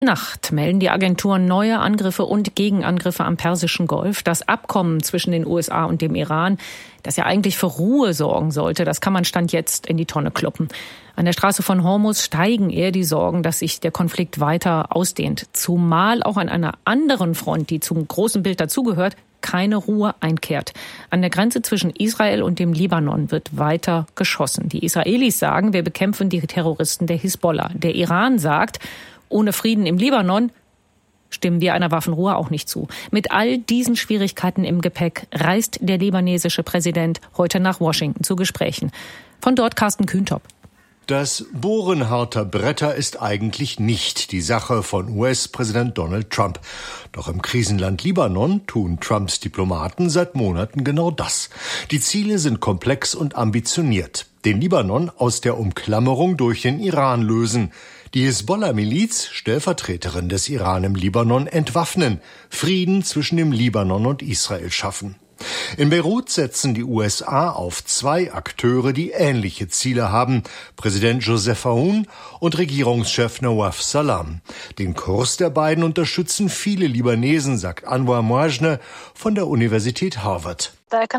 Nacht melden die Agenturen neue Angriffe und Gegenangriffe am Persischen Golf. Das Abkommen zwischen den USA und dem Iran, das ja eigentlich für Ruhe sorgen sollte, das kann man Stand jetzt in die Tonne kloppen. An der Straße von Hormuz steigen eher die Sorgen, dass sich der Konflikt weiter ausdehnt. Zumal auch an einer anderen Front, die zum großen Bild dazugehört, keine Ruhe einkehrt. An der Grenze zwischen Israel und dem Libanon wird weiter geschossen. Die Israelis sagen, wir bekämpfen die Terroristen der Hisbollah. Der Iran sagt, ohne Frieden im Libanon stimmen wir einer Waffenruhe auch nicht zu. Mit all diesen Schwierigkeiten im Gepäck reist der libanesische Präsident heute nach Washington zu Gesprächen. Von dort Carsten Kühntop. Das Bohren harter Bretter ist eigentlich nicht die Sache von US-Präsident Donald Trump. Doch im Krisenland Libanon tun Trumps Diplomaten seit Monaten genau das. Die Ziele sind komplex und ambitioniert. Den Libanon aus der Umklammerung durch den Iran lösen. Die Hisbollah-Miliz, Stellvertreterin des Iran im Libanon, entwaffnen, Frieden zwischen dem Libanon und Israel schaffen. In Beirut setzen die USA auf zwei Akteure, die ähnliche Ziele haben, Präsident Joseph Aoun und Regierungschef Nawaf Salam. Den Kurs der beiden unterstützen viele Libanesen, sagt Anwar Mouajne von der Universität Harvard.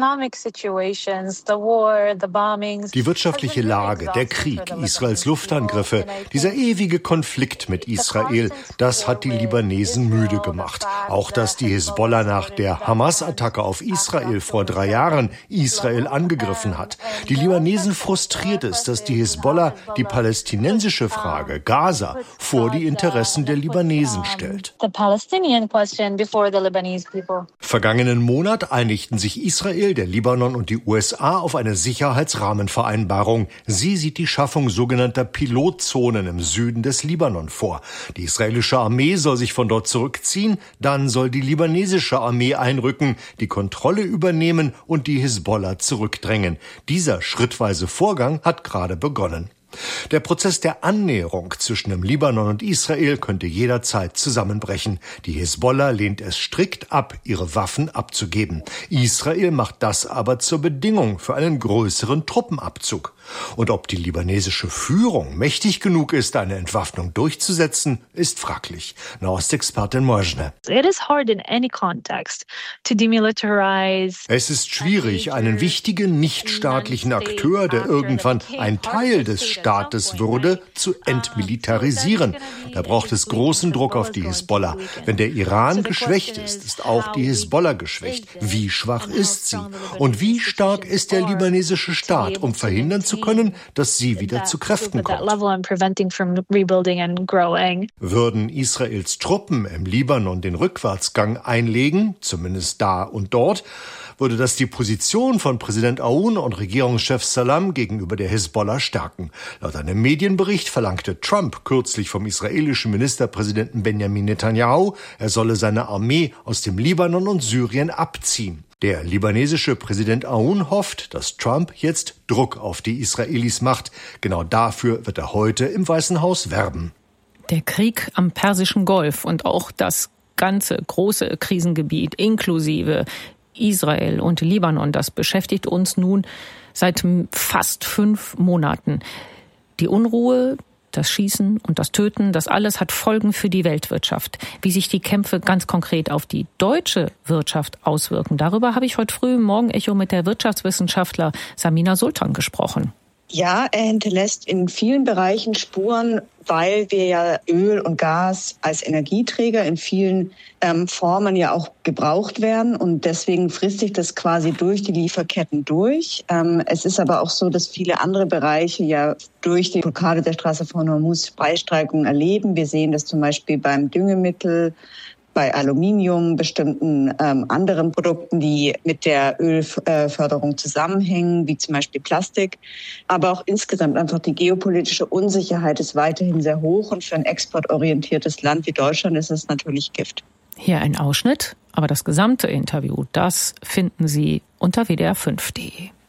Die wirtschaftliche Lage, der Krieg, Israels Luftangriffe, dieser ewige Konflikt mit Israel, das hat die Libanesen müde gemacht. Auch, dass die Hisbollah nach der Hamas-Attacke auf Israel vor 3 Jahren Israel angegriffen hat. Die Libanesen frustriert es, dass die Hisbollah die palästinensische Frage, Gaza, vor die Interessen der Libanesen stellt. Vergangenen Monat einigten sich Israel, der Libanon und die USA auf eine Sicherheitsrahmenvereinbarung. Sie sieht die Schaffung sogenannter Pilotzonen im Süden des Libanon vor. Die israelische Armee soll sich von dort zurückziehen, dann soll die libanesische Armee einrücken, die Kontrolle übernehmen und die Hisbollah zurückdrängen. Dieser schrittweise Vorgang hat gerade begonnen. Der Prozess der Annäherung zwischen dem Libanon und Israel könnte jederzeit zusammenbrechen. Die Hisbollah lehnt es strikt ab, ihre Waffen abzugeben. Israel macht das aber zur Bedingung für einen größeren Truppenabzug. Und ob die libanesische Führung mächtig genug ist, eine Entwaffnung durchzusetzen, ist fraglich. Nahostexpertin Mouajne. Es ist schwierig, einen wichtigen nichtstaatlichen Akteur, der irgendwann ein Teil des Staates würde, zu entmilitarisieren. Da braucht es großen Druck auf die Hisbollah. Wenn der Iran geschwächt ist, ist auch die Hisbollah geschwächt. Wie schwach ist sie? Und wie stark ist der libanesische Staat, um verhindern zu können, dass sie wieder zu Kräften kommt? Würden Israels Truppen im Libanon den Rückwärtsgang einlegen, zumindest da und dort, würde das die Position von Präsident Aoun und Regierungschef Salam gegenüber der Hisbollah stärken. Laut einem Medienbericht verlangte Trump kürzlich vom israelischen Ministerpräsidenten Benjamin Netanyahu, er solle seine Armee aus dem Libanon und Syrien abziehen. Der libanesische Präsident Aoun hofft, dass Trump jetzt Druck auf die Israelis macht. Genau dafür wird er heute im Weißen Haus werben. Der Krieg am Persischen Golf und auch das ganze große Krisengebiet inklusive Israel und Libanon, das beschäftigt uns nun seit fast 5 Monaten. Die Unruhe, das Schießen und das Töten, das alles hat Folgen für die Weltwirtschaft. Wie sich die Kämpfe ganz konkret auf die deutsche Wirtschaft auswirken, darüber habe ich heute früh im Morgenecho mit der Wirtschaftswissenschaftler Samina Sultan gesprochen. Ja, er hinterlässt in vielen Bereichen Spuren, weil wir ja Öl und Gas als Energieträger in vielen Formen ja auch gebraucht werden. Und deswegen frisst sich das quasi durch die Lieferketten durch. Es ist aber auch so, dass viele andere Bereiche ja durch die Blockade der Straße von Hormuz Preissteigerungen erleben. Wir sehen das zum Beispiel beim Düngemittel, bei Aluminium, bestimmten anderen Produkten, die mit der Ölförderung zusammenhängen, wie zum Beispiel Plastik. Aber auch insgesamt einfach die geopolitische Unsicherheit ist weiterhin sehr hoch. Und für ein exportorientiertes Land wie Deutschland ist es natürlich Gift. Hier ein Ausschnitt, aber das gesamte Interview, das finden Sie unter wdr5.de.